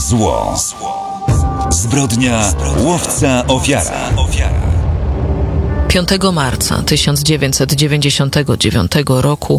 Zło. Zbrodnia łowca ofiara. 5 marca 1999 roku